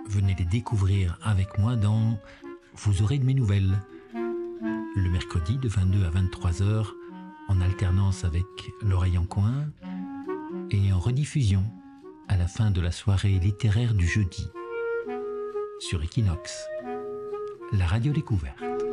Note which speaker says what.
Speaker 1: venez les découvrir avec moi dans Vous aurez de mes nouvelles. Le mercredi de 22 à 23 heures, en alternance avec L'Oreille en coin, et en rediffusion à la fin de la soirée littéraire du jeudi, sur Equinox, la radio découverte.